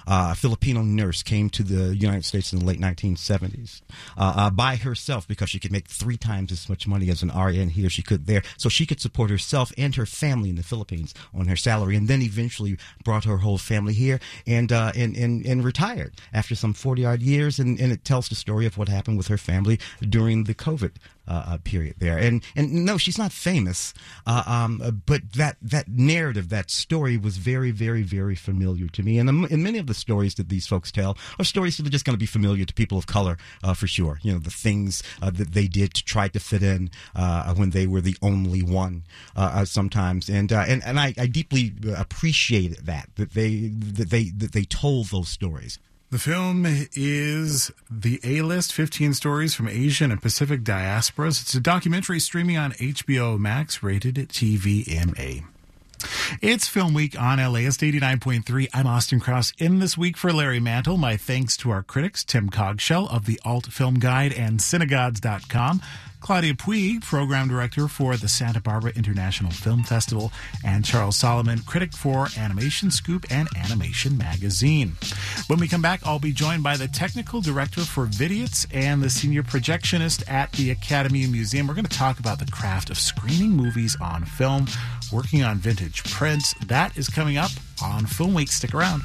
a Filipino nurse, came to the United States in the late 1970s by herself because she could make 3 times as much money as an RN here she could there. So she could support herself and her family in the Philippines on her salary, and then eventually brought her whole family here and retired after some 40-odd years. And it tells the story of what happened with her family during the COVID period there. And no, she's not famous, but that narrative, that story was very, very, very familiar to me. And many of the stories that these folks tell are stories that are just going to be familiar to people of color, for sure. You know, the things that they did to try to fit in when they were the only one sometimes. And I deeply appreciated that they told those stories. The film is The A-List, 15 Stories from Asian and Pacific Diasporas. It's a documentary streaming on HBO Max, rated TVMA. It's Film Week on LAist 89.3. I'm Austin Krause. In this week for Larry Mantle, my thanks to our critics, Tim Cogshell of the Alt Film Guide and Cinegods.com, Claudia Puig, program director for the Santa Barbara International Film Festival, and Charles Solomon, critic for Animation Scoop and Animation Magazine. When we come back, I'll be joined by the technical director for Vidiots and the senior projectionist at the Academy Museum. We're going to talk about the craft of screening movies on film, working on vintage prints. That is coming up on Film Week. Stick around.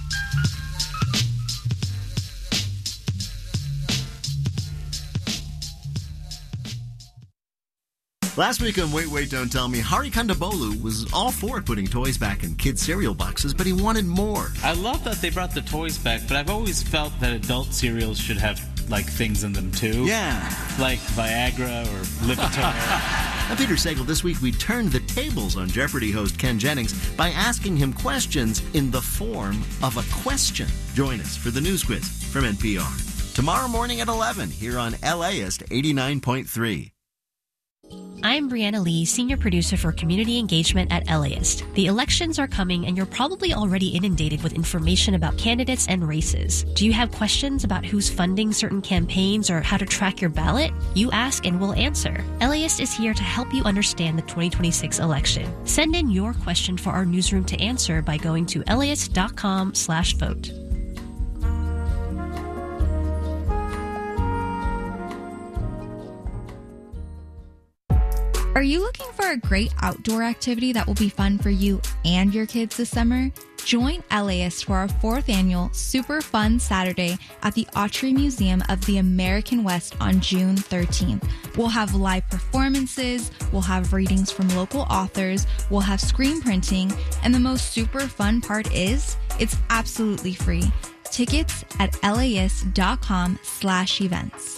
Last week on Wait, Wait, Don't Tell Me, Hari Kondabolu was all for putting toys back in kids' cereal boxes, but he wanted more. I love that they brought the toys back, but I've always felt that adult cereals should have, like, things in them, too. Yeah. Like Viagra or Lipitor. Now, Peter Sagal, this week we turned the tables on Jeopardy host Ken Jennings by asking him questions in the form of a question. Join us for the news quiz from NPR. Tomorrow morning at 11 here on LAist 89.3. I'm Brianna Lee, Senior Producer for Community Engagement at LAist. The elections are coming and you're probably already inundated with information about candidates and races. Do you have questions about who's funding certain campaigns or how to track your ballot? You ask and we'll answer. LAist is here to help you understand the 2026 election. Send in your question for our newsroom to answer by going to laist.com/vote. Are you looking for a great outdoor activity that will be fun for you and your kids this summer? Join LAist for our 4th annual Super Fun Saturday at the Autry Museum of the American West on June 13th. We'll have live performances, we'll have readings from local authors, we'll have screen printing, and the most super fun part is, it's absolutely free. Tickets at laist.com/events.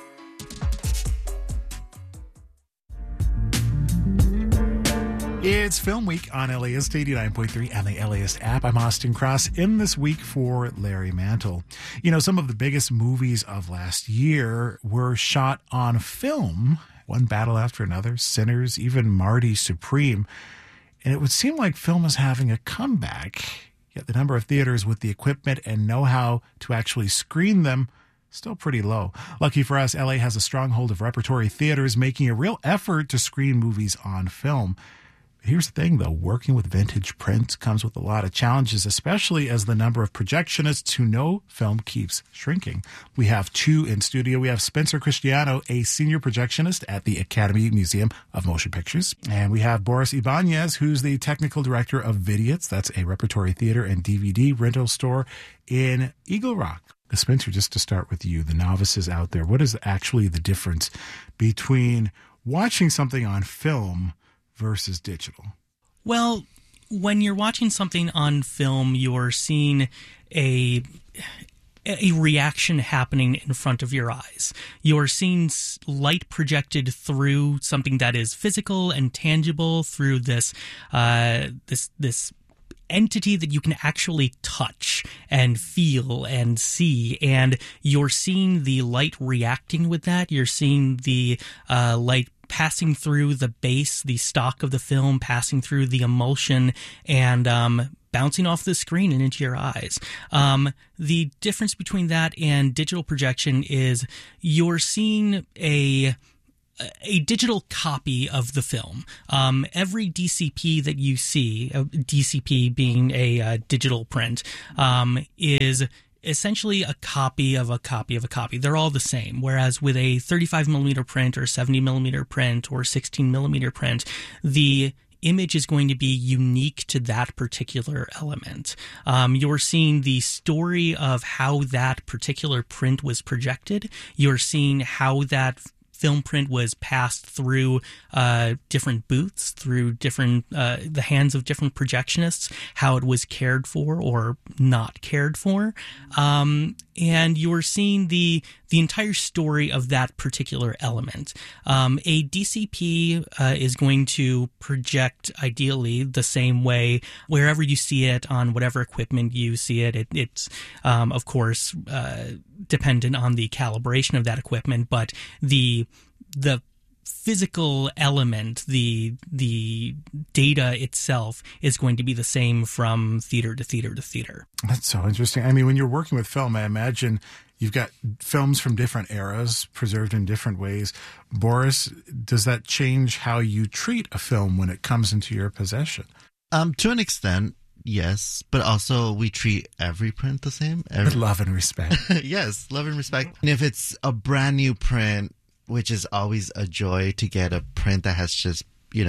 It's Film Week on LAist 89.3 and the LAist app. I'm Austin Krause in this week for Larry Mantle. You know, some of the biggest movies of last year were shot on film. One battle after another, Sinners, even Marty Supreme. And it would seem like film is having a comeback. Yet the number of theaters with the equipment and know-how to actually screen them still pretty low. Lucky for us, LA has a stronghold of repertory theaters making a real effort to screen movies on film. Here's the thing, though. Working with vintage prints comes with a lot of challenges, especially as the number of projectionists who know film keeps shrinking. We have 2 in studio. We have Spencer Cristiano, a senior projectionist at the Academy Museum of Motion Pictures. And we have Boris Ibanez, who's the technical director of Vidiots. That's a repertory theater and DVD rental store in Eagle Rock. Spencer, just to start with you, the novices out there, what is actually the difference between watching something on film versus digital? Well, when you're watching something on film, you're seeing a reaction happening in front of your eyes. You're seeing light projected through something that is physical and tangible, through this entity that you can actually touch and feel and see, and you're seeing the light reacting with that. You're seeing the light passing through the base, the stock of the film, passing through the emulsion, and bouncing off the screen and into your eyes. The difference between that and digital projection is you're seeing a a digital copy of the film. Every DCP that you see, DCP being a digital print, is essentially a copy of a copy of a copy. They're all the same. Whereas with a 35 millimeter print or 70 millimeter print or 16 millimeter print, the image is going to be unique to that particular element. You're seeing the story of how that particular print was projected. You're seeing how that film print was passed through different booths, through different the hands of different projectionists, how it was cared for or not cared for, and you're seeing the entire story of that particular element. A DCP is going to project ideally the same way wherever you see it on whatever equipment you see it. It's of course dependent on the calibration of that equipment, but the physical element, the data itself is going to be the same from theater to theater to theater. That's so interesting. I mean, when you're working with film, I imagine you've got films from different eras preserved in different ways. Boris, does that change how you treat a film when it comes into your possession? To an extent, yes, but also we treat every print the same. With love and respect. Yes, love and respect. And if it's a brand new print, which is always a joy to get a print that has just,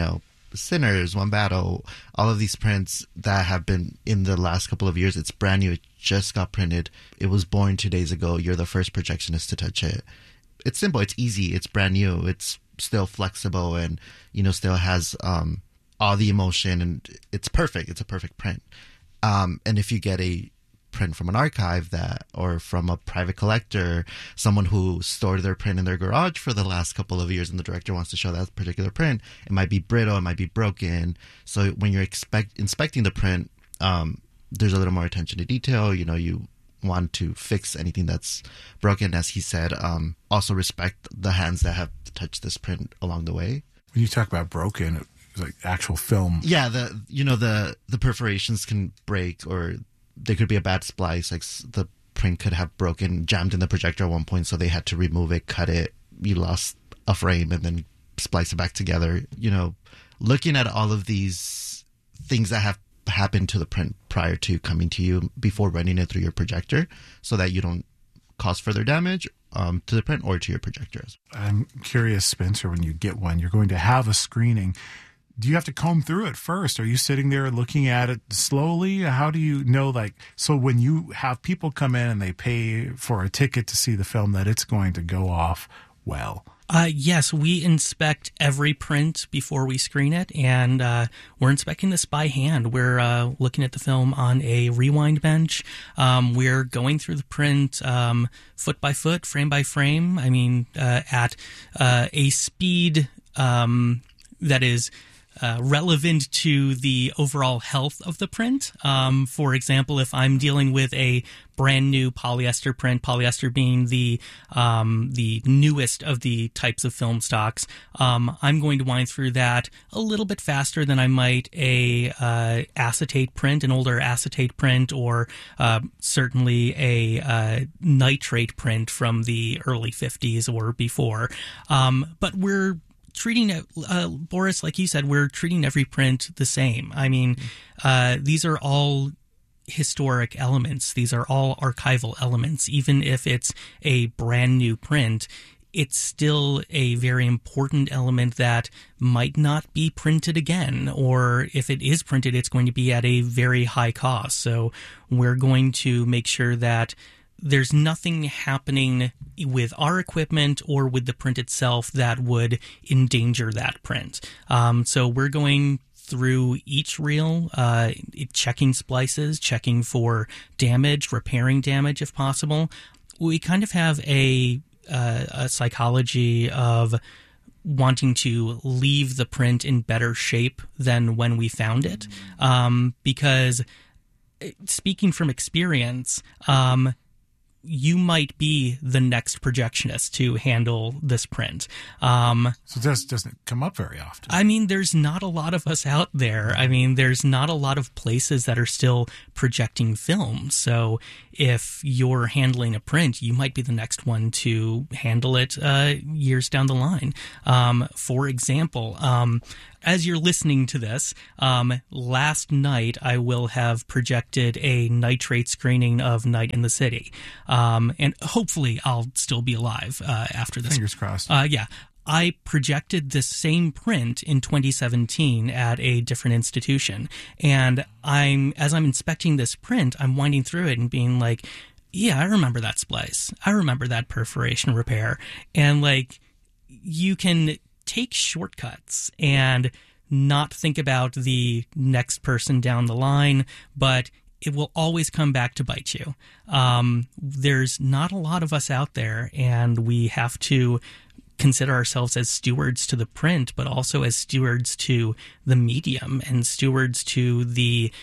Sinners, One Battle, all of these prints that have been in the last couple of years, it's brand new. It just got printed. It was born 2 days ago. You're the first projectionist to touch it. It's simple. It's easy. It's brand new. It's still flexible and, still has all the emotion, and it's perfect. It's a perfect print. And if you get a print from an archive or from a private collector, someone who stored their print in their garage for the last couple of years, and the director wants to show that particular print, it might be brittle, it might be broken. So when you're inspecting the print, there's a little more attention to detail. You want to fix anything that's broken, as he said. Also respect the hands that have touched this print along the way. When you talk about broken, it's like actual film. Yeah, the perforations can break, or there could be a bad splice, like the print could have broken, jammed in the projector at one point, so they had to remove it, cut it. You lost a frame and then splice it back together. Looking at all of these things that have happened to the print prior to coming to you before running it through your projector, so that you don't cause further damage to the print or to your projectors. I'm curious, Spencer, when you get one, you're going to have a screening. Do you have to comb through it first? Are you sitting there looking at it slowly? How do you know, so when you have people come in and they pay for a ticket to see the film, that it's going to go off well? Yes, we inspect every print before we screen it, and we're inspecting this by hand. We're looking at the film on a rewind bench. We're going through the print foot by foot, frame by frame. I mean, at a speed that is relevant to the overall health of the print. For example, if I'm dealing with a brand new polyester print, polyester being the newest of the types of film stocks, I'm going to wind through that a little bit faster than I might a acetate print, an older acetate print, or certainly a nitrate print from the early 50s or before. But we're treating Boris, like you said, we're treating every print the same. I mean, these are all historic elements. These are all archival elements. Even if it's a brand new print, it's still a very important element that might not be printed again, or if it is printed, it's going to be at a very high cost. So we're going to make sure that there's nothing happening with our equipment or with the print itself that would endanger that print. So we're going through each reel, checking splices, checking for damage, repairing damage if possible. We kind of have a psychology of wanting to leave the print in better shape than when we found it, because speaking from experience, you might be the next projectionist to handle this print. So this doesn't come up very often. I mean, there's not a lot of us out there. I mean, there's not a lot of places that are still projecting film. So if you're handling a print, you might be the next one to handle it years down the line. For example, as you're listening to this, last night I will have projected a nitrate screening of Night in the City. And hopefully I'll still be alive after this. Fingers crossed. Yeah. I projected this same print in 2017 at a different institution. And as I'm inspecting this print, I'm winding through it and being like, yeah, I remember that splice. I remember that perforation repair. And like, you can take shortcuts and not think about the next person down the line, but it will always come back to bite you. There's not a lot of us out there, and we have to consider ourselves as stewards to the print, but also as stewards to the medium and stewards to the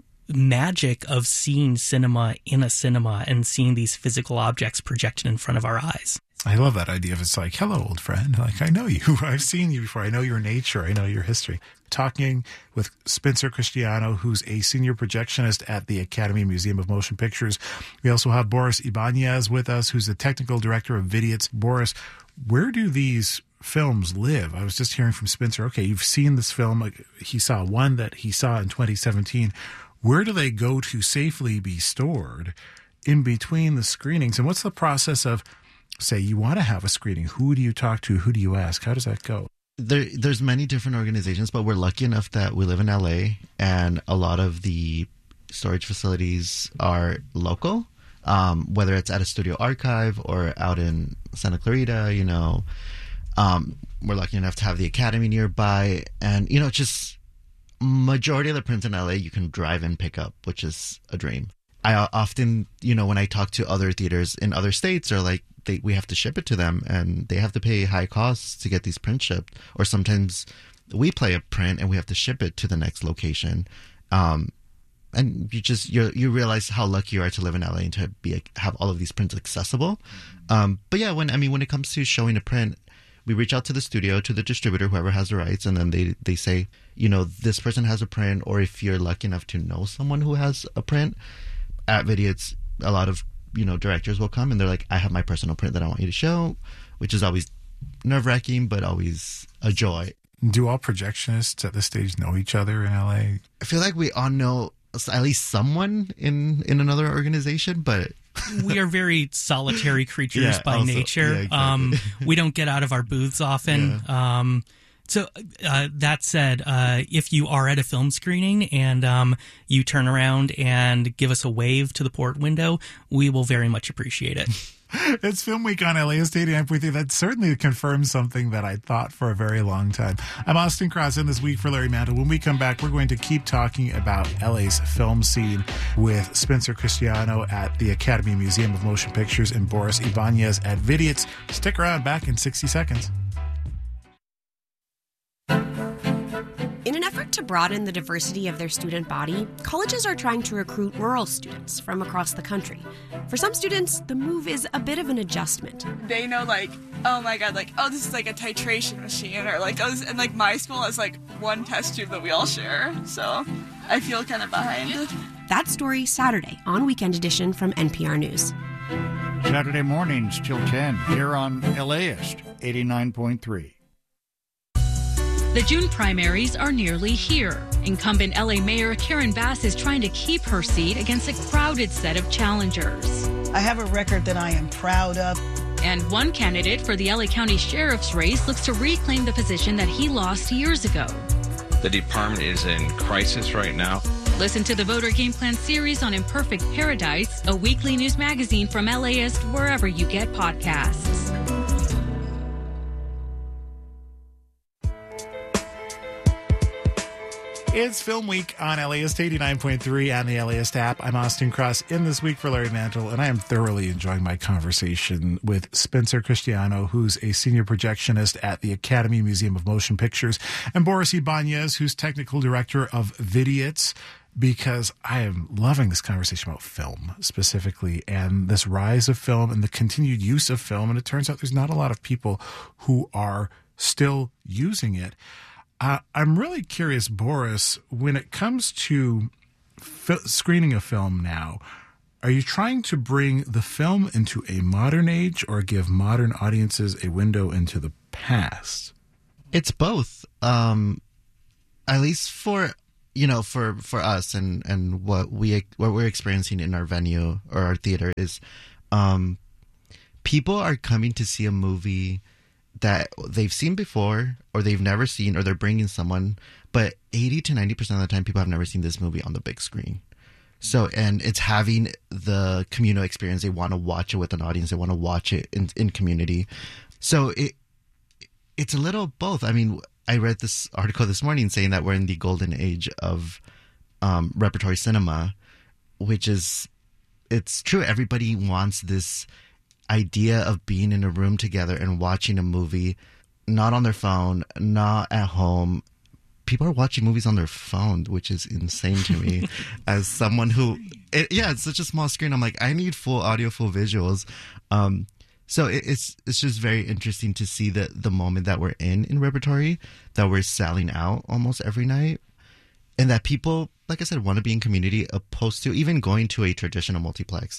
magic of seeing cinema in a cinema and seeing these physical objects projected in front of our eyes. I love that idea of it's like, hello, old friend. Like, I know you. I've seen you before. I know your nature. I know your history. Talking with Spencer Cristiano, who's a senior projectionist at the Academy Museum of Motion Pictures. We also have Boris Ibanez with us, who's the technical director of Vidiots. Boris, where do these films live? I was just hearing from Spencer, okay, you've seen this film. Like, he saw one that he saw in 2017. Where do they go to safely be stored in between the screenings? And what's the process of, say, you want to have a screening? Who do you talk to? Who do you ask? How does that go? There's many different organizations, but we're lucky enough that we live in LA, and a lot of the storage facilities are local, whether it's at a studio archive or out in Santa Clarita, we're lucky enough to have the Academy nearby. And, just majority of the prints in LA you can drive and pick up, which is a dream. I often, when I talk to other theaters in other states, are like, we have to ship it to them, and they have to pay high costs to get these prints shipped. Or sometimes we play a print and we have to ship it to the next location. And you realize how lucky you are to live in LA and to have all of these prints accessible. But yeah, when it comes to showing a print, we reach out to the studio, to the distributor, whoever has the rights, and then they say, this person has a print, or if you're lucky enough to know someone who has a print. At Vidiots, a lot of directors will come and they're like, I have my personal print that I want you to show, which is always nerve-wracking, but always a joy. Do all projectionists at this stage know each other in LA? I feel like we all know at least someone in another organization, but we are very solitary creatures by nature. Yeah, exactly. We don't get out of our booths often. Yeah. So that said, if you are at a film screening and you turn around and give us a wave to the port window, we will very much appreciate it. It's Film Week on LAist 89.3. That certainly confirms something that I thought for a very long time. I'm Austin Cross in this week for Larry Mantle. When we come back, we're going to keep talking about LA's film scene with Spencer Cristiano at the Academy Museum of Motion Pictures and Boris Ibanez at Vidiots. Stick around, back in 60 seconds. In an effort to broaden the diversity of their student body, colleges are trying to recruit rural students from across the country. For some students, the move is a bit of an adjustment. They know, oh my god, this is like a titration machine, or and my school has one test tube that we all share, so I feel kind of behind. That story Saturday on Weekend Edition from NPR News. Saturday mornings till 10 here on LAist 89.3. The June primaries are nearly here. Incumbent LA Mayor Karen Bass is trying to keep her seat against a crowded set of challengers. I have a record that I am proud of. And one candidate for the LA County Sheriff's race looks to reclaim the position that he lost years ago. The department is in crisis right now. Listen to the Voter Game Plan series on Imperfect Paradise, a weekly news magazine from LAist, wherever you get podcasts. It's Film Week on LAist 89.3 and the LAist app. I'm Austin Cross in this week for Larry Mantle, and I am thoroughly enjoying my conversation with Spencer Cristiano, who's a senior projectionist at the Academy Museum of Motion Pictures, and Boris Ibanez, who's technical director of Vidiots. because I am loving this conversation about film specifically and this rise of film and the continued use of film. And it turns out there's not a lot of people who are still using it. I'm really curious, Boris, when it comes to screening a film now, are you trying to bring the film into a modern age or give modern audiences a window into the past? It's both. At least for us and what we're experiencing in our venue or our theater is people are coming to see a movie that they've seen before or they've never seen, or they're bringing someone, but 80 to 90% of the time people have never seen this movie on the big screen. So, and it's having the communal experience. They want to watch it with an audience. They want to watch it in community. So it's a little both. I mean, I read this article this morning saying that we're in the golden age of repertory cinema, which is, it's true. Everybody wants this idea of being in a room together and watching a movie, not on their phone, not at home. People are watching movies on their phone, which is insane to me. As someone who, it's such a small screen. I'm like, I need full audio, full visuals. So it's just very interesting to see the moment that we're in repertory, that we're selling out almost every night, and that people, like I said, want to be in community, opposed to even going to a traditional multiplex.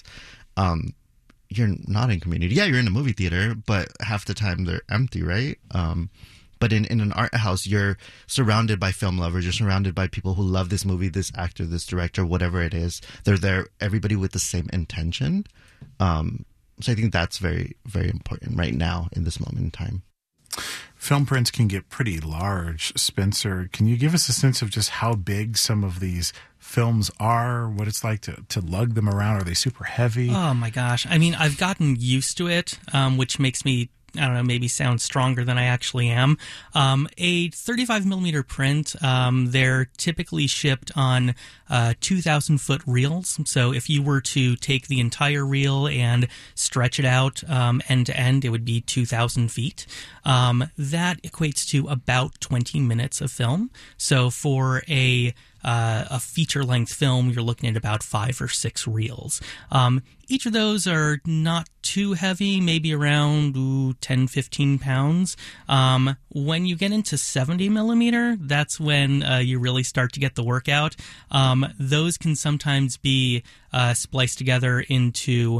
You're not in community. Yeah, you're in a movie theater, but half the time they're empty, right? But in an art house, you're surrounded by film lovers. You're surrounded by people who love this movie, this actor, this director, whatever it is. They're there, everybody with the same intention. So I think that's very, very important right now in this moment in time. Film prints can get pretty large. Spencer, can you give us a sense of just how big some of these films are, what it's like to lug them around? Are they super heavy? Oh my gosh. I mean, I've gotten used to it, which makes me, I don't know, maybe sound stronger than I actually am. A 35 millimeter print, they're typically shipped on 2,000-foot reels. So if you were to take the entire reel and stretch it out end to end, it would be 2,000 feet. That equates to about 20 minutes of film. So for a feature-length film, you're looking at about 5 or 6 reels. Each of those are not too heavy, maybe around 10, 15 pounds. When you get into 70 millimeter, that's when you really start to get the workout. Those can sometimes be spliced together into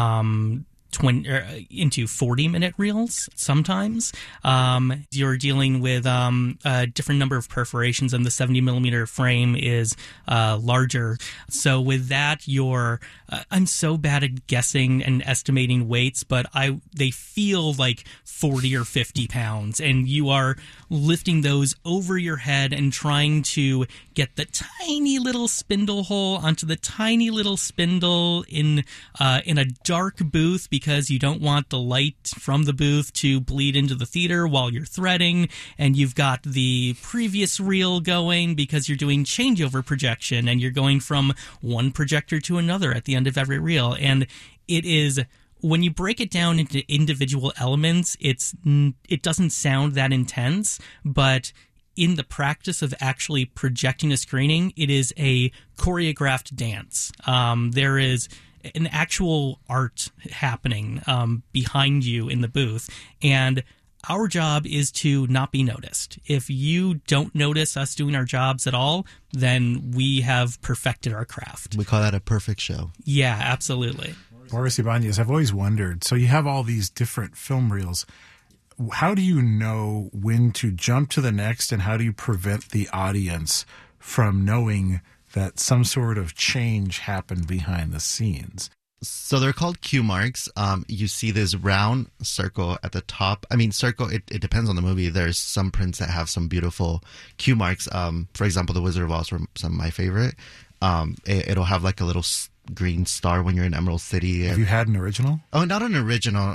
40-minute reels sometimes. You're dealing with a different number of perforations, and the 70-millimeter frame is larger. So with that, I'm so bad at guessing and estimating weights, but they feel like 40 or 50 pounds, and you are lifting those over your head and trying to get the tiny little spindle hole onto the tiny little spindle in a dark booth, because you don't want the light from the booth to bleed into the theater while you're threading, and you've got the previous reel going because you're doing changeover projection, and you're going from one projector to another at the end of every reel. And it is, when you break it down into individual elements, it doesn't sound that intense, but in the practice of actually projecting a screening, it is a choreographed dance. There is an actual art happening behind you in the booth, and our job is to not be noticed. If you don't notice us doing our jobs at all, then we have perfected our craft. We call that a perfect show. Yeah, absolutely. Boris Ibanez, I've always wondered, so you have all these different film reels. How do you know when to jump to the next, and how do you prevent the audience from knowing that some sort of change happened behind the scenes? So they're called cue marks. You see this round circle at the top. I mean, circle, it depends on the movie. There's some prints that have some beautiful cue marks. For example, The Wizard of Oz were some of my favorite. It'll have like a little green star when you're in Emerald City. Have you had an original? Oh, not an original.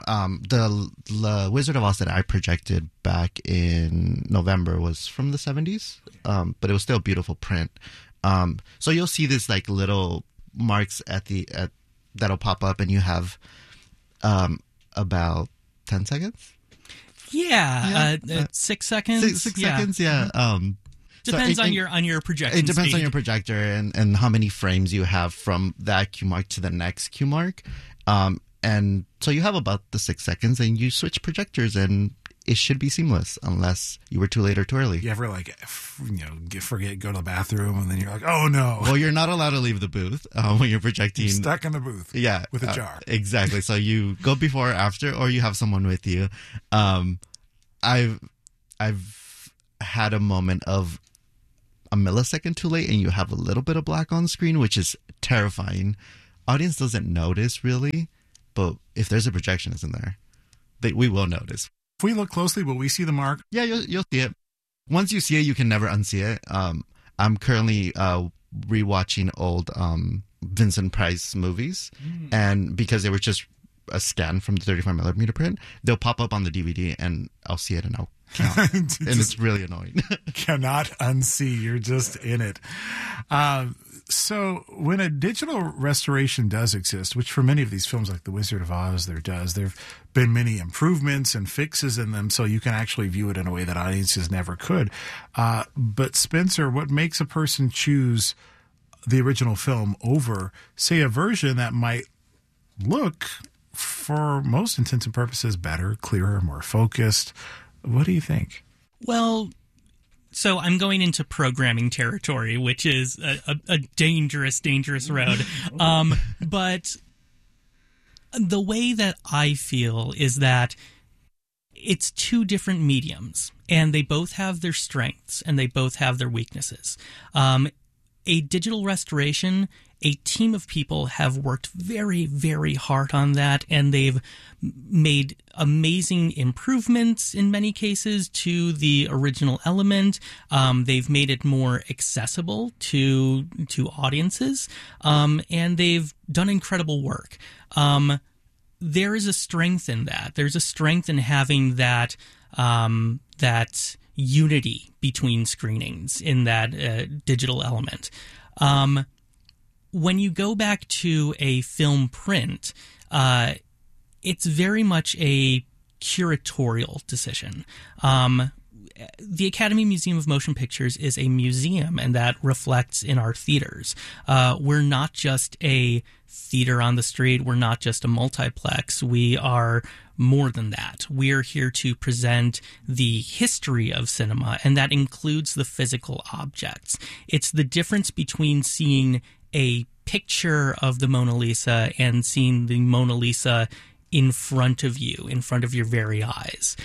The Wizard of Oz that I projected back in November was from the 70s, but it was still a beautiful print. So you'll see this like little marks that'll pop up, and you have about 10 seconds. Yeah. 6 seconds. 6 seconds, yeah. Depends on your projection. It depends speed. on your projector and how many frames you have from that cue mark to the next cue mark. And so you have about the 6 seconds, and you switch projectors, and it should be seamless unless you were too late or too early. You ever forget, go to the bathroom, and then you're like, oh no. Well, you're not allowed to leave the booth when you're projecting. You're stuck in the booth. Yeah, with a jar. Exactly. So you go before or after, or you have someone with you. I've had a moment of a millisecond too late, and you have a little bit of black on screen, which is terrifying. Audience doesn't notice really, but if there's a projectionist in there, we will notice. If we look closely, will we see the mark? Yeah, you'll see it. Once you see it, you can never unsee it. I'm currently rewatching old Vincent Price movies, and because they were just a scan from the 35mm print, they'll pop up on the DVD, and I'll see it, and I'll count. And it's really annoying. Cannot unsee. You're just in it. So when a digital restoration does exist, which for many of these films like The Wizard of Oz there have been many improvements and fixes in them, so you can actually view it in a way that audiences never could. But Spencer, what makes a person choose the original film over, say, a version that might look, for most intents and purposes, better, clearer, more focused? What do you think? Well, so I'm going into programming territory, which is a dangerous road. But the way that I feel is that it's two different mediums, and they both have their strengths and they both have their weaknesses. A digital restoration, a team of people have worked very, very hard on that, and they've made amazing improvements in many cases to the original element. They've made it more accessible to audiences, and they've done incredible work. There is a strength in that. There's a strength in having that unity between screenings in that digital element. When you go back to a film print, it's very much a curatorial decision. The Academy Museum of Motion Pictures is a museum, and that reflects in our theaters. We're not just a theater on the street. We're not just a multiplex. We are more than that. We're here to present the history of cinema, and that includes the physical objects. It's the difference between seeing a picture of the Mona Lisa and seeing the Mona Lisa in front of you, in front of your very eyes.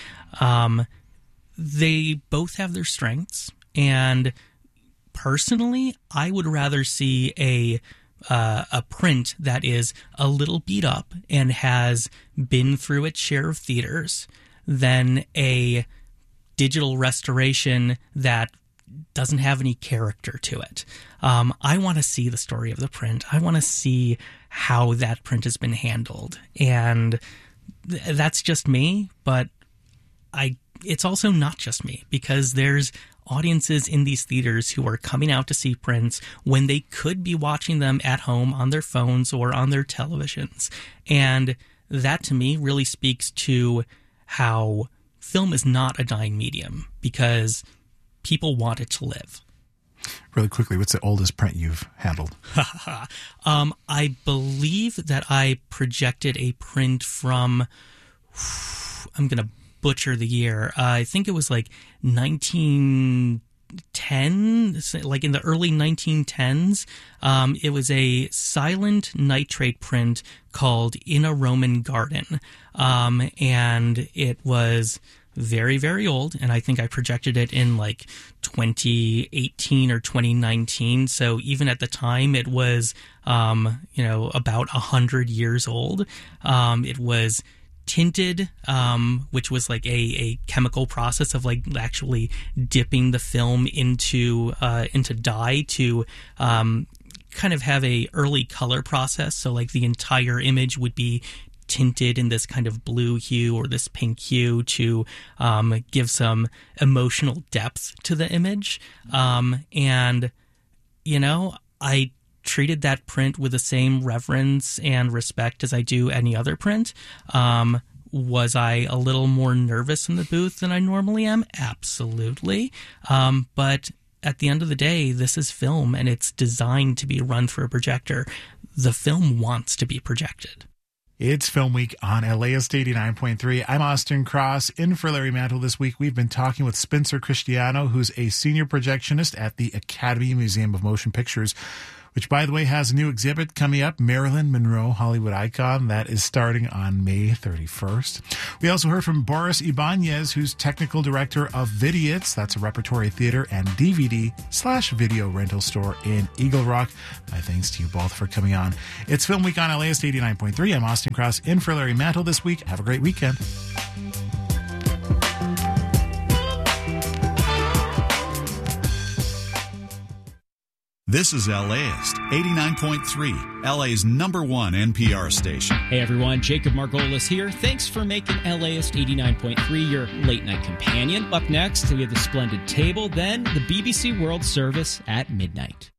They both have their strengths, and personally, I would rather see a print that is a little beat up and has been through its share of theaters than a digital restoration that doesn't have any character to it. I want to see the story of the print. I want to see how that print has been handled. And that's just me, but it's also not just me, because there's audiences in these theaters who are coming out to see prints when they could be watching them at home on their phones or on their televisions. And that, to me, really speaks to how film is not a dying medium, because people want it to live. Really quickly, what's the oldest print you've handled? I believe that I projected a print from, I'm going to butcher the year. I think it was like 1910, like in the early 1910s. It was a silent nitrate print called In a Roman Garden. And it was very, very old, and I think I projected it in like 2018 or 2019. So even at the time, it was, about 100 years old. It was tinted, which was like a chemical process of like actually dipping the film into dye to kind of have a early color process. So like the entire image would be tinted in this kind of blue hue or this pink hue to give some emotional depth to the image. And, I treated that print with the same reverence and respect as I do any other print. Was I a little more nervous in the booth than I normally am? Absolutely. But at the end of the day, this is film, and it's designed to be run through a projector. The film wants to be projected. It's Film Week on LAist 89.3. I'm Austin Cross. In for Larry Mantle this week, we've been talking with Spencer Cristiano, who's a senior projectionist at the Academy Museum of Motion Pictures, which, by the way, has a new exhibit coming up, Marilyn Monroe, Hollywood Icon. That is starting on May 31st. We also heard from Boris Ibanez, who's technical director of Vidiots. That's a repertory theater and DVD/video rental store in Eagle Rock. My thanks to you both for coming on. It's Film Week on LAist 89.3. I'm Austin Cross, in for Larry Mantle this week. Have a great weekend. This is LAist 89.3, LA's #1 NPR station. Hey everyone, Jacob Margolis here. Thanks for making LAist 89.3 your late night companion. Up next, we have The Splendid Table, then the BBC World Service at midnight.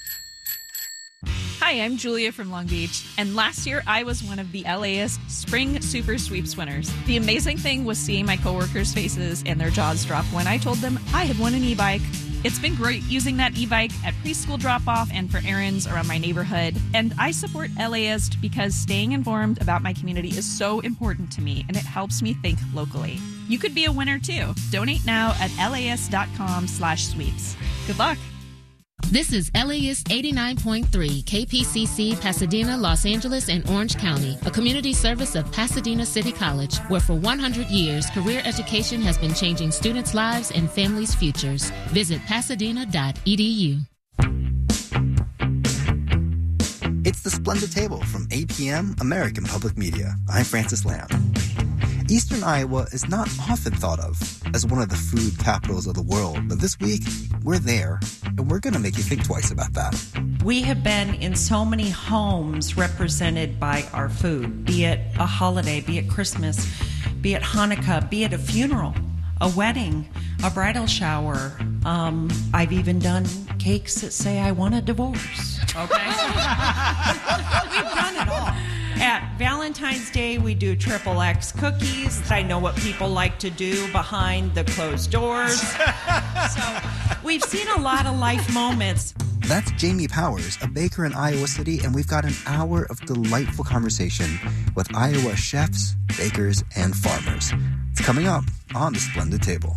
Hi, I'm Julia from Long Beach, and last year I was one of the LAist Spring Super Sweeps winners. The amazing thing was seeing my coworkers' faces and their jaws drop when I told them I had won an e-bike. It's been great using that e-bike at preschool drop-off and for errands around my neighborhood. And I support LAist because staying informed about my community is so important to me, and it helps me think locally. You could be a winner too. Donate now at laist.com/sweeps. Good luck. This is LAist 89.3, KPCC, Pasadena, Los Angeles, and Orange County, a community service of Pasadena City College, where for 100 years, career education has been changing students' lives and families' futures. Visit pasadena.edu. It's The Splendid Table from APM, American Public Media. I'm Francis Lamb. Eastern Iowa is not often thought of as one of the food capitals of the world, but this week, we're there, and we're going to make you think twice about that. We have been in so many homes represented by our food, be it a holiday, be it Christmas, be it Hanukkah, be it a funeral, a wedding, a bridal shower. I've even done cakes that say I want a divorce. Okay? We've done it all. At Valentine's Day, we do XXX cookies. I know what people like to do behind the closed doors. So we've seen a lot of life moments. That's Jamie Powers, a baker in Iowa City, and we've got an hour of delightful conversation with Iowa chefs, bakers, and farmers. It's coming up on The Splendid Table.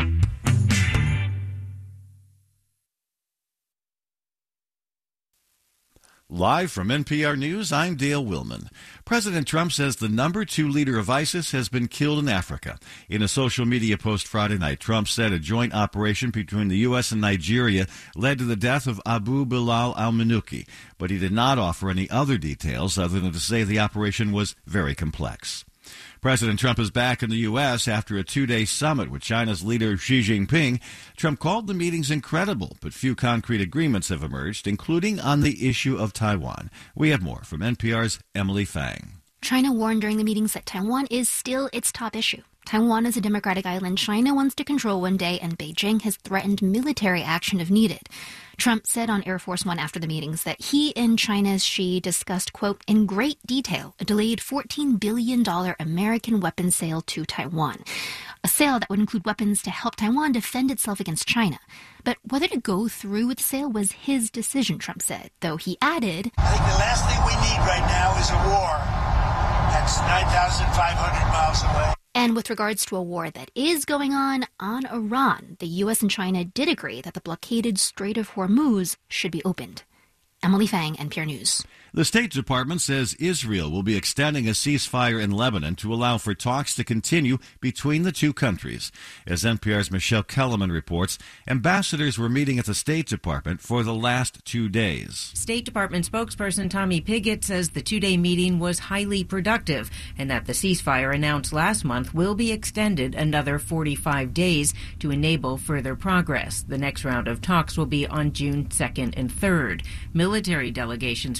Live from NPR News, I'm Dale Willman. President Trump says the #2 leader of ISIS has been killed in Africa. In a social media post Friday night, Trump said a joint operation between the U.S. and Nigeria led to the death of Abu Bilal al-Manuki, but he did not offer any other details other than to say the operation was very complex. President Trump is back in the U.S. after a 2-day summit with China's leader Xi Jinping. Trump called the meetings incredible, but few concrete agreements have emerged, including on the issue of Taiwan. We have more from NPR's Emily Fang. China warned during the meetings that Taiwan is still its top issue. Taiwan is a democratic island China wants to control one day, and Beijing has threatened military action if needed. Trump said on Air Force One after the meetings that he and China's Xi discussed, quote, in great detail, a delayed $14 billion American weapons sale to Taiwan. A sale that would include weapons to help Taiwan defend itself against China. But whether to go through with the sale was his decision, Trump said, though he added, I think the last thing we need right now is a war. That's 9,500 miles away. And with regards to a war that is going on Iran, the U.S. and China did agree that the blockaded Strait of Hormuz should be opened. Emily Fang, NPR News. The State Department says Israel will be extending a ceasefire in Lebanon to allow for talks to continue between the two countries. As NPR's Michelle Kellerman reports, ambassadors were meeting at the State Department for the last 2 days. State Department spokesperson Tommy Pigott says the 2-day meeting was highly productive and that the ceasefire announced last month will be extended another 45 days to enable further progress. The next round of talks will be on June 2nd and 3rd. Military delegations from Israel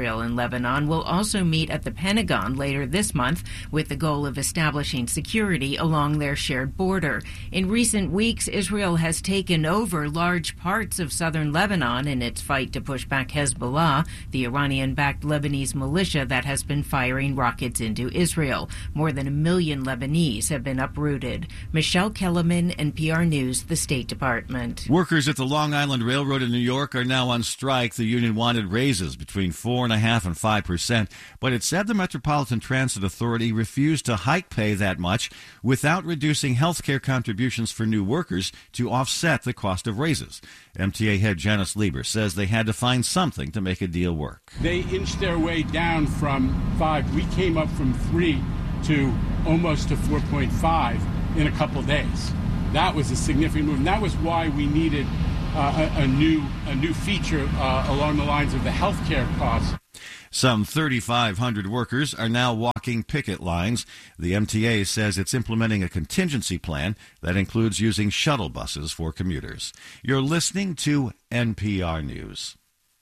Israel and Lebanon will also meet at the Pentagon later this month with the goal of establishing security along their shared border. In recent weeks, Israel has taken over large parts of southern Lebanon in its fight to push back Hezbollah, the Iranian-backed Lebanese militia that has been firing rockets into Israel. More than 1 million Lebanese have been uprooted. Michelle Kellerman, NPR News, the State Department. Workers at the Long Island Railroad in New York are now on strike. The union wanted raises between 4.5% and 5%, but it said the Metropolitan Transit Authority refused to hike pay that much without reducing health care contributions for new workers to offset the cost of raises. MTA head Janice Lieber says they had to find something to make a deal work. They inched their way down from 5. We came up from 3 to almost to 4.5 in a couple of days. That was a significant move, and that was why we needed a new feature along the lines of the health care costs. Some 3,500 workers are now walking picket lines. The MTA says it's implementing a contingency plan that includes using shuttle buses for commuters. You're listening to NPR News.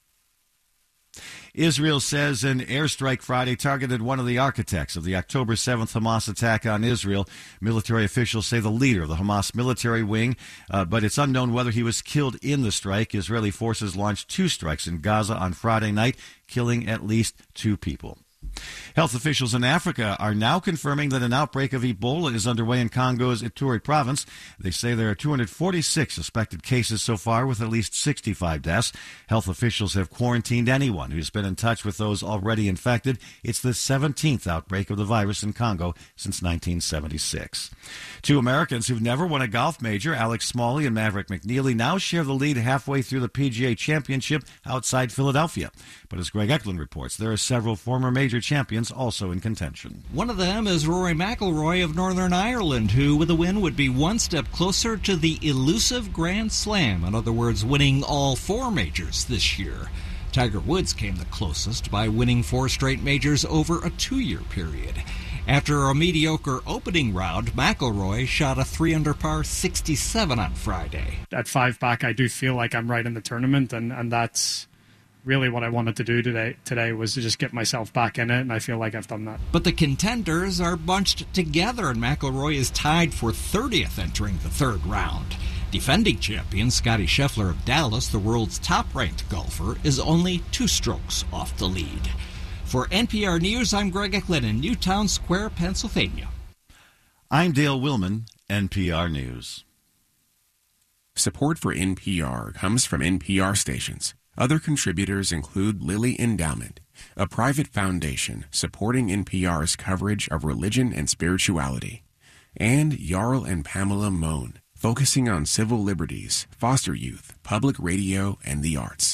Israel says an airstrike Friday targeted one of the architects of the October 7th Hamas attack on Israel. Military officials say the leader of the Hamas military wing, but it's unknown whether he was killed in the strike. Israeli forces launched 2 strikes in Gaza on Friday night, killing at least 2 people. Health officials in Africa are now confirming that an outbreak of Ebola is underway in Congo's Ituri province. They say there are 246 suspected cases so far, with at least 65 deaths. Health officials have quarantined anyone who's been in touch with those already infected. It's the 17th outbreak of the virus in Congo since 1976. 2 Americans who've never won a golf major, Alex Smalley and Maverick McNeely, now share the lead halfway through the PGA Championship outside Philadelphia. But as Greg Eklund reports, there are several former major champions also in contention. One of them is Rory McIlroy of Northern Ireland, who with a win would be one step closer to the elusive Grand Slam. In other words, winning all 4 majors this year. Tiger Woods came the closest by winning 4 straight majors over a 2-year period. After a mediocre opening round, McIlroy shot a 3-under par 67 on Friday. At 5 back, I do feel like I'm right in the tournament, and that's really what I wanted to do today was to just get myself back in it, and I feel like I've done that. But the contenders are bunched together, and McIlroy is tied for 30th entering the 3rd round. Defending champion Scottie Scheffler of Dallas, the world's top-ranked golfer, is only 2 strokes off the lead. For NPR News, I'm Greg Eklund in Newtown Square, Pennsylvania. I'm Dale Willman, NPR News. Support for NPR comes from NPR stations. Other contributors include Lilly Endowment, a private foundation supporting NPR's coverage of religion and spirituality, and Jarl and Pamela Mohn, focusing on civil liberties, foster youth, public radio, and the arts.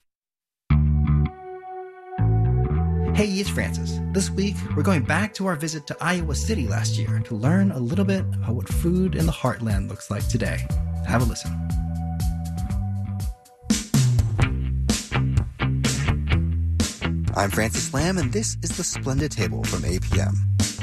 Hey, it's Francis. This week, we're going back to our visit to Iowa City last year to learn a little bit about what food in the heartland looks like today. Have a listen. I'm Francis Lamb, and this is The Splendid Table from APM.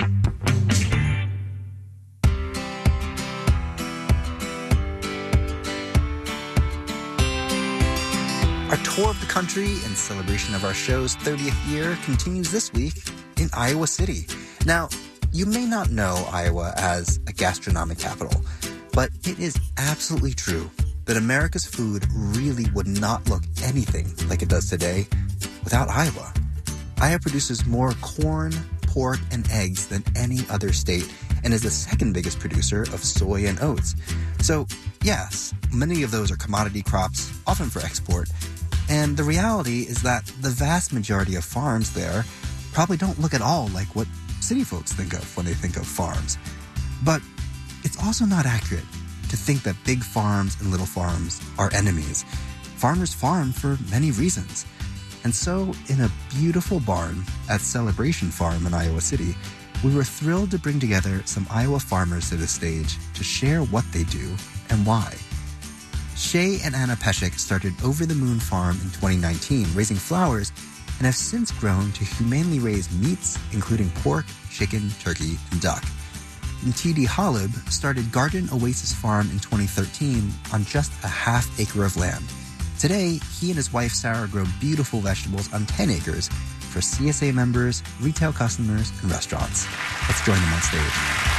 Our tour of the country in celebration of our show's 30th year continues this week in Iowa City. Now, you may not know Iowa as a gastronomic capital, but it is absolutely true that America's food really would not look anything like it does today without Iowa. Iowa produces more corn, pork, and eggs than any other state and is the 2nd biggest producer of soy and oats. So, yes, many of those are commodity crops, often for export, and the reality is that the vast majority of farms there probably don't look at all like what city folks think of when they think of farms. But it's also not accurate to think that big farms and little farms are enemies. Farmers farm for many reasons. And so, in a beautiful barn at Celebration Farm in Iowa City, we were thrilled to bring together some Iowa farmers to the stage to share what they do and why. Shay and Anna Peshek started Over the Moon Farm in 2019, raising flowers, and have since grown to humanely raise meats, including pork, chicken, turkey, and duck. And T.D. Holub started Garden Oasis Farm in 2013 on just a half acre of land. Today, he and his wife Sarah grow beautiful vegetables on 10 acres, for CSA members, retail customers, and restaurants. Let's join them on stage.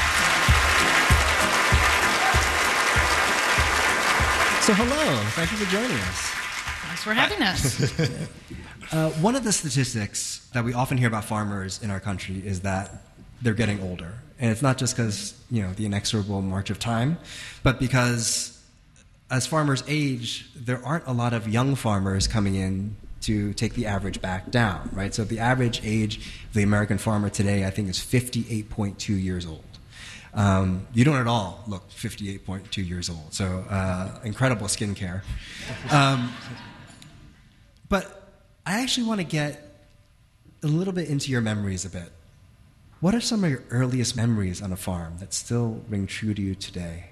So hello, thank you for joining us. Thanks for having us. One of the statistics that we often hear about farmers in our country is that they're getting older. And it's not just because, the inexorable march of time, but because as farmers age, there aren't a lot of young farmers coming in to take the average back down, right? So the average age of the American farmer today, I think, is 58.2 years old. You don't at all look 58.2 years old, so incredible skincare. But I actually want to get a little bit into your memories a bit. What are some of your earliest memories on a farm that still ring true to you today?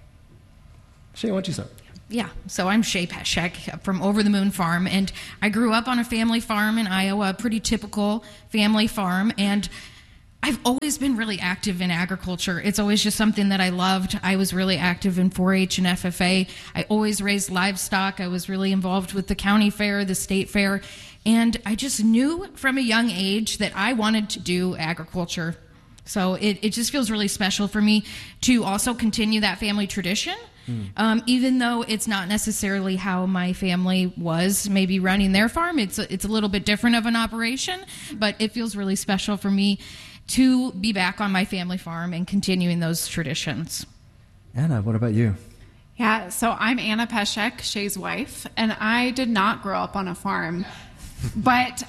Shay, why don't you start? Yeah, so I'm Shay Peshek from Over the Moon Farm, and I grew up on a family farm in Iowa, a pretty typical family farm, and I've always been really active in agriculture. It's always just something that I loved. I was really active in 4-H and FFA. I always raised livestock. I was really involved with the county fair, the state fair, and I just knew from a young age that I wanted to do agriculture. So it just feels really special for me to also continue that family tradition. Even though it's not necessarily how my family was maybe running their farm, it's a little bit different of an operation, but it feels really special for me to be back on my family farm and continuing those traditions. Anna, what about you? Yeah, so I'm Anna Peshek, Shay's wife, and I did not grow up on a farm. But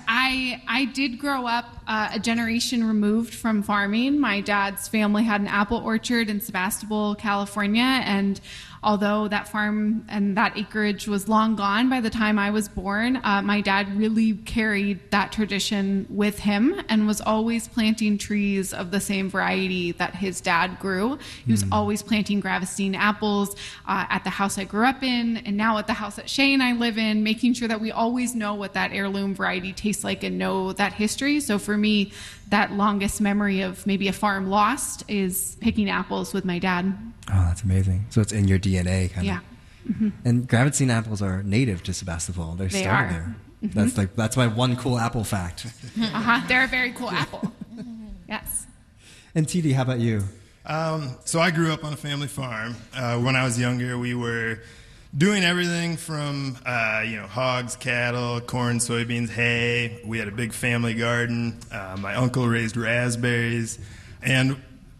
I did grow up a generation removed from farming. My dad's family had an apple orchard in Sebastopol, California, and although that farm and that acreage was long gone by the time I was born, my dad really carried that tradition with him and was always planting trees of the same variety that his dad grew. He was always planting Gravestine apples at the house I grew up in, and now at the house that Shay and I live in, making sure that we always know what that heirloom variety tastes like and know that history. So for me, that longest memory of maybe a farm lost is picking apples with my dad. Oh, that's amazing. So it's in your DNA, kind of. Yeah. Mm-hmm. And Gravestine apples are native to Sebastopol. They started there. Mm-hmm. That's my one cool apple fact. They're a very cool apple. Yes. And TD, how about you? So I grew up on a family farm. When I was younger, we were doing everything from hogs, cattle, corn, soybeans, hay. We had a big family garden. My uncle raised raspberries, and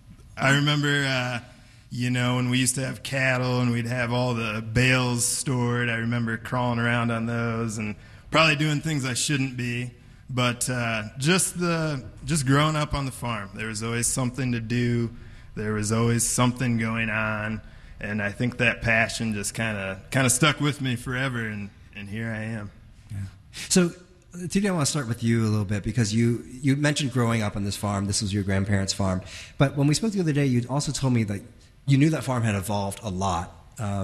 I remember when we used to have cattle and we'd have all the bales stored. I remember crawling around on those and probably doing things I shouldn't be. But just growing up on the farm, there was always something to do. There was always something going on. And I think that passion just kind of stuck with me forever, and here I am. Yeah. So, TD, I want to start with you a little bit because you mentioned growing up on this farm. This was your grandparents' farm. But when we spoke the other day, you also told me that you knew that farm had evolved a lot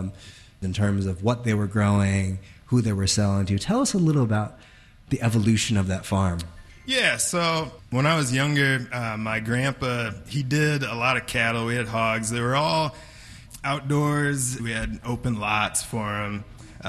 in terms of what they were growing, who they were selling to. Tell us a little about the evolution of that farm. Yeah, so when I was younger, my grandpa, he did a lot of cattle. We had hogs. They were all outdoors. We had open lots for them.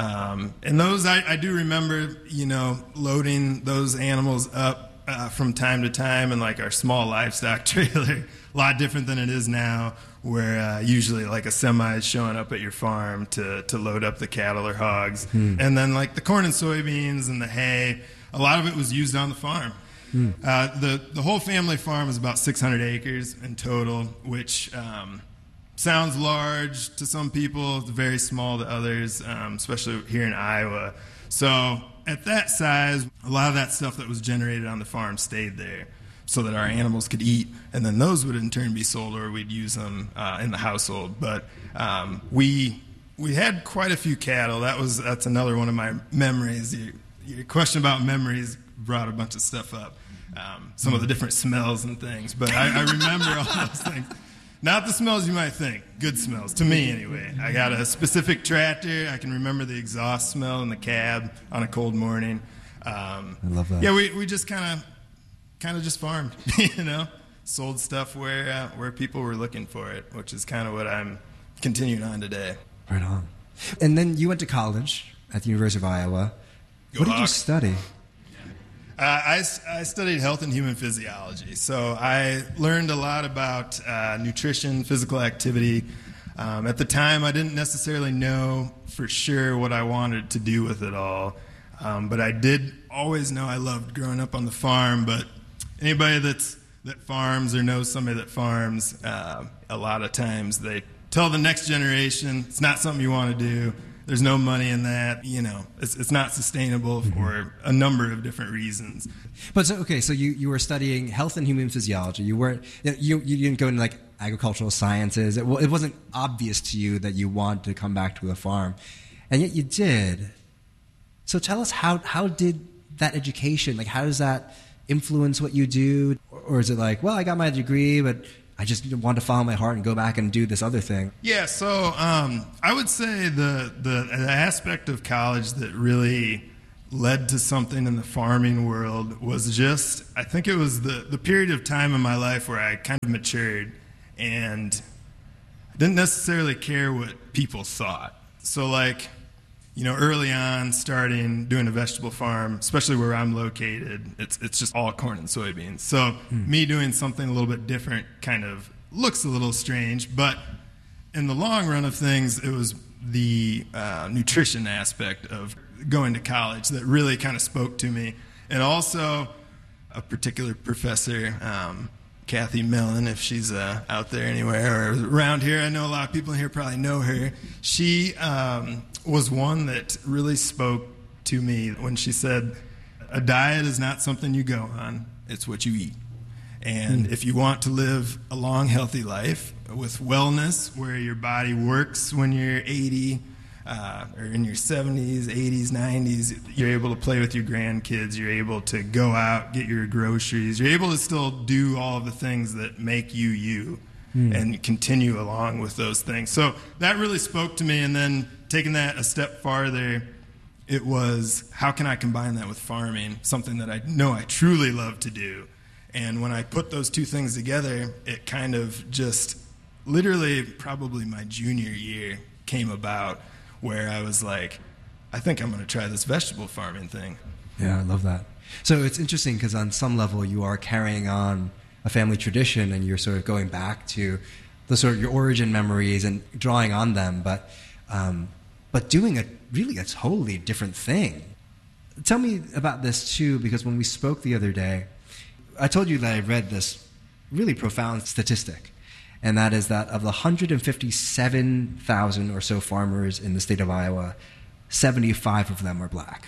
And those, I do remember, loading those animals up from time to time in like our small livestock trailer. A lot different than it is now, where usually like a semi is showing up at your farm to load up the cattle or hogs. And then like the corn and soybeans and the hay, a lot of it was used on the farm. The whole family farm is about 600 acres in total, which sounds large to some people, it's very small to others, especially here in Iowa. So at that size, a lot of that stuff that was generated on the farm stayed there so that our animals could eat, and then those would in turn be sold, or we'd use them in the household. But we had quite a few cattle. That's another one of my memories. Your question about memories brought a bunch of stuff up, some of the different smells and things. But I remember all those things. Not the smells you might think. Good smells, to me anyway. I got a specific tractor. I can remember the exhaust smell in the cab on a cold morning. I love that. Yeah, we just kind of just farmed, sold stuff where people were looking for it, which is kind of what I'm continuing on today. Right on. And then you went to college at the University of Iowa. What did you study? I studied health and human physiology, so I learned a lot about nutrition, physical activity. At the time, I didn't necessarily know for sure what I wanted to do with it all, but I did always know I loved growing up on the farm. But anybody that farms or knows somebody that farms, a lot of times they tell the next generation it's not something you want to do. There's no money in that. It's not sustainable for a number of different reasons. But so you were studying health and human physiology. You weren't you didn't go into like agricultural sciences. It wasn't obvious to you that you wanted to come back to a farm, and yet you did. So tell us how did that education, like how does that influence what you do, or is it like, well, I got my degree, but I just want to follow my heart and go back and do this other thing? Yeah, so I would say the aspect of college that really led to something in the farming world was just, I think it was the period of time in my life where I kind of matured and I didn't necessarily care what people thought. So like, early on, doing a vegetable farm, especially where I'm located, it's just all corn and soybeans. So me doing something a little bit different kind of looks a little strange, but in the long run of things, it was the nutrition aspect of going to college that really kind of spoke to me. And also a particular professor, Kathy Mellon, if she's out there anywhere or around here. I know a lot of people here probably know her. She was one that really spoke to me when she said, a diet is not something you go on, it's what you eat. And if you want to live a long, healthy life with wellness, where your body works when you're 80 or in your 70s, 80s, 90s, you're able to play with your grandkids, you're able to go out, get your groceries, you're able to still do all of the things that make you you and continue along with those things. So that really spoke to me, and then taking that a step farther, it was, how can I combine that with farming, something that I know I truly love to do? And when I put those two things together, it kind of just literally probably my junior year came about, where I was like, I think I'm going to try this vegetable farming thing. Yeah, I love that. So it's interesting because on some level you are carrying on a family tradition and you're sort of going back to the sort of your origin memories and drawing on them, but doing a totally different thing. Tell me about this too, because when we spoke the other day, I told you that I read this really profound statistic, and that is that of the 157,000 or so farmers in the state of Iowa, 75 of them are black.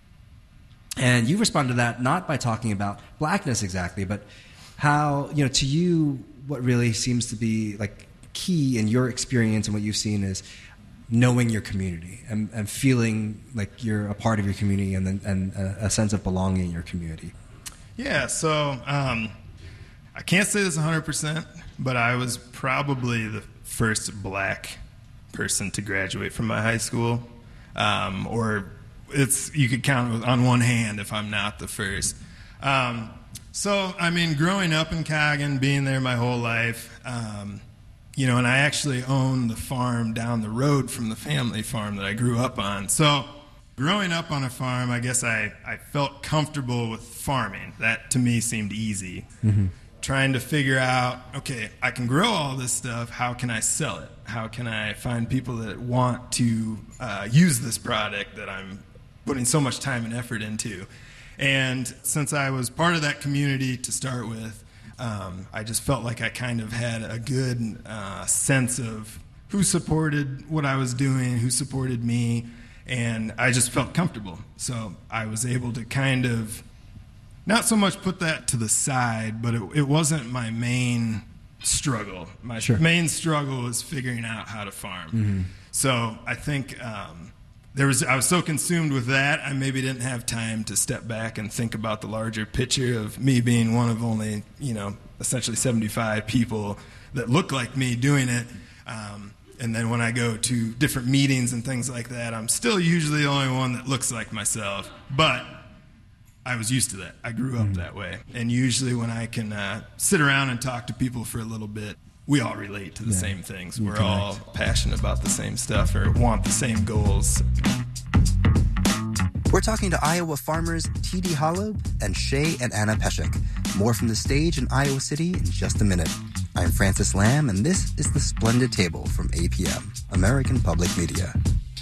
And you respond to that not by talking about blackness exactly, but how, to you, what really seems to be like key in your experience and what you've seen is knowing your community and feeling like you're a part of your community and a sense of belonging in your community. Yeah, so I can't say this 100%, but I was probably the first black person to graduate from my high school. Or you could count on one hand if I'm not the first. So, I mean, growing up in Coggin, being there my whole life, and I actually own the farm down the road from the family farm that I grew up on. So growing up on a farm, I guess I felt comfortable with farming. That, to me, seemed easy. Mm-hmm. Trying to figure out, okay, I can grow all this stuff. How can I sell it? How can I find people that want to use this product that I'm putting so much time and effort into? And since I was part of that community to start with, I just felt like I kind of had a good sense of who supported what I was doing, who supported me, and I just felt comfortable. So I was able to kind of not so much put that to the side, but it wasn't my main struggle. My main struggle was figuring out how to farm. Mm-hmm. So I think I was so consumed with that, I maybe didn't have time to step back and think about the larger picture of me being one of only, essentially 75 people that look like me doing it. And then when I go to different meetings and things like that, I'm still usually the only one that looks like myself. But I was used to that. I grew up that way. And usually when I can sit around and talk to people for a little bit, we all relate to the same things. We're all passionate about the same stuff or want the same goals. We're talking to Iowa farmers T.D. Holub and Shay and Anna Peshek. More from the stage in Iowa City in just a minute. I'm Francis Lamb, and this is The Splendid Table from APM, American Public Media.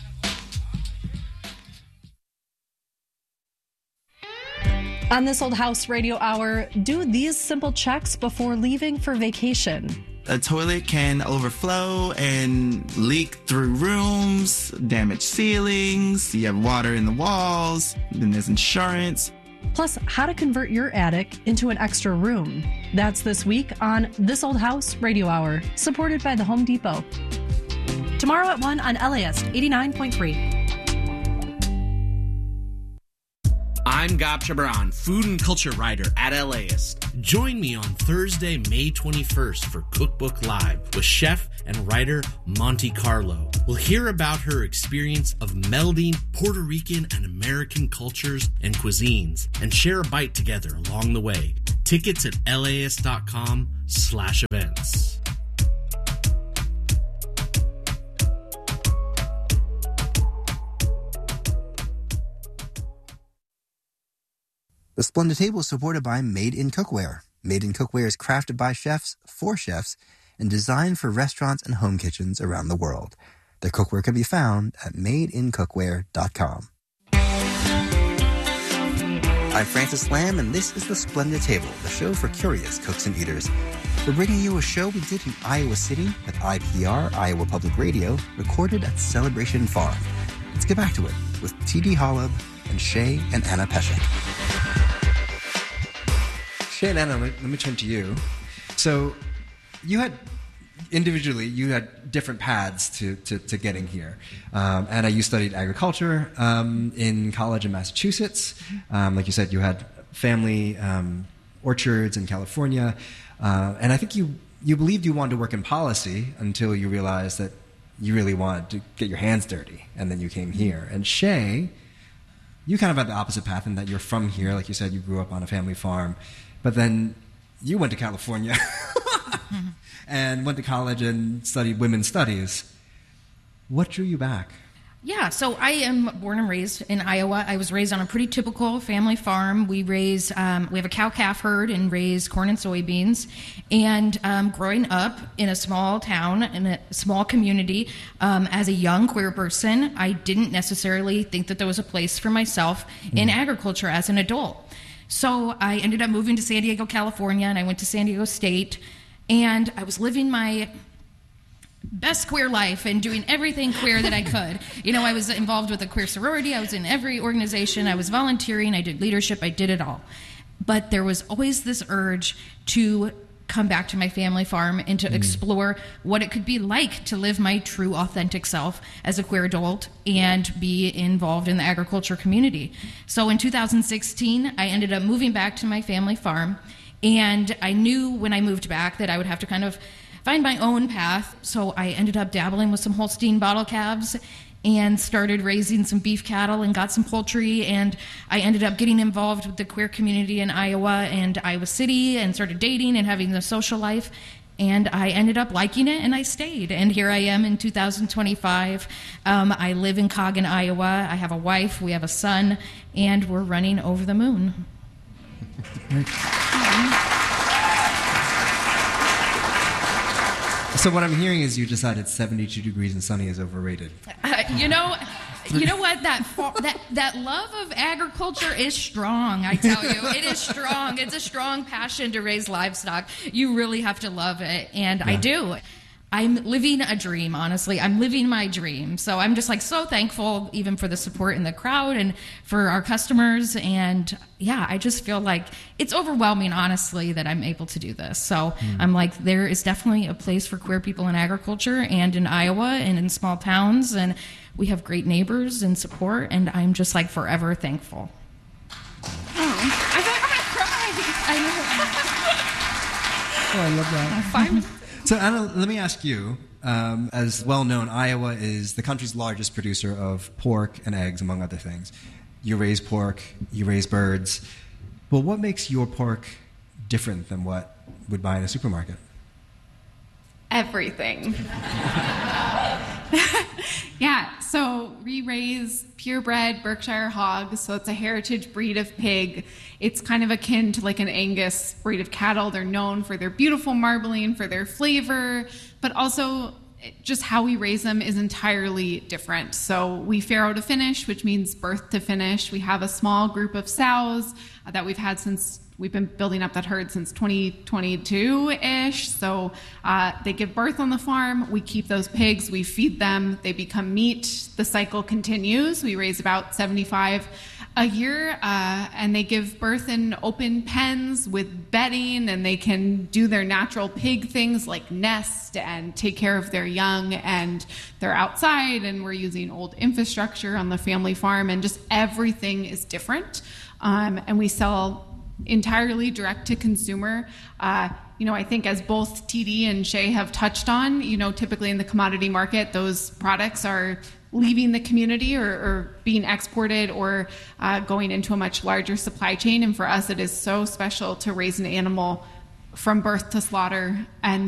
On This Old House Radio Hour, do these simple checks before leaving for vacation. A toilet can overflow and leak through rooms, damage ceilings, you have water in the walls, then there's insurance. Plus, how to convert your attic into an extra room. That's this week on This Old House Radio Hour, supported by the Home Depot. Tomorrow at 1 on LAist 89.3. I'm Gab Chabran, food and culture writer at LAist. Join me on Thursday, May 21st for Cookbook Live with chef and writer Monty Carlo. We'll hear about her experience of melding Puerto Rican and American cultures and cuisines and share a bite together along the way. Tickets at laist.com/events. The Splendid Table is supported by Made in Cookware. Made in Cookware is crafted by chefs for chefs and designed for restaurants and home kitchens around the world. Their cookware can be found at madeincookware.com. I'm Francis Lamb, and this is The Splendid Table, the show for curious cooks and eaters. We're bringing you a show we did in Iowa City at IPR, Iowa Public Radio, recorded at Celebration Farm. Let's get back to it with T.D. Holub and Shay and Anna Peshek. Shay and Anna, let me turn to you. So you had different paths to getting here. Anna, you studied agriculture in college in Massachusetts. Like you said, you had family orchards in California. And I think you believed you wanted to work in policy until you realized that you really wanted to get your hands dirty. And then you came here. And Shay, you kind of had the opposite path in that you're from here. Like you said, you grew up on a family farm. But then you went to California and went to college and studied women's studies. What drew you back? Yeah, so I am born and raised in Iowa. I was raised on a pretty typical family farm. We have a cow-calf herd and raise corn and soybeans. And growing up in a small town, in a small community, as a young queer person, I didn't necessarily think that there was a place for myself in agriculture as an adult. So I ended up moving to San Diego, California, and I went to San Diego State, and I was living my best queer life and doing everything queer that I could. You know, I was involved with a queer sorority. I was in every organization. I was volunteering. I did leadership. I did it all. But there was always this urge to come back to my family farm and to explore what it could be like to live my true, authentic self as a queer adult and be involved in the agriculture community. So in 2016, I ended up moving back to my family farm, and I knew when I moved back that I would have to kind of find my own path. So I ended up dabbling with some Holstein bottle calves and started raising some beef cattle and got some poultry, and I ended up getting involved with the queer community in Iowa and Iowa City and started dating and having the social life, and I ended up liking it and I stayed, and here I am in 2025. I live in Coggin, Iowa. I have a wife, we have a son, and we're running over the moon. So what I'm hearing is you decided 72 degrees and sunny is overrated. You know what? That love of agriculture is strong, I tell you. It is strong. It's a strong passion to raise livestock. You really have to love it, and I do. I'm living a dream, honestly. I'm living my dream. So I'm just so thankful even for the support in the crowd and for our customers. And yeah, I just feel like it's overwhelming, honestly, that I'm able to do this. So I'm there is definitely a place for queer people in agriculture and in Iowa and in small towns. And we have great neighbors and support. And I'm just forever thankful. I thought I'm going to cry. Oh, I love that. 5 minutes. So, Anna, let me ask you, as well known, Iowa is the country's largest producer of pork and eggs, among other things. You raise pork, you raise birds. Well, what makes your pork different than what would buy in a supermarket? Everything. Yeah, so we raise purebred Berkshire hogs, so it's a heritage breed of pig. It's kind of akin to like an Angus breed of cattle. They're known for their beautiful marbling, for their flavor, but also just how we raise them is entirely different. So we farrow to finish, which means birth to finish. We have a small group of sows that we've had since we've been building up that herd since 2022-ish. So they give birth on the farm. We keep those pigs. We feed them. They become meat. The cycle continues. We raise about 75 a year, and they give birth in open pens with bedding, and they can do their natural pig things like nest and take care of their young, and they're outside, and we're using old infrastructure on the family farm, and just everything is different. And we sell entirely direct to consumer. I think as both TD and Shay have touched on, typically in the commodity market, those products are leaving the community or being exported or going into a much larger supply chain. And for us, it is so special to raise an animal from birth to slaughter and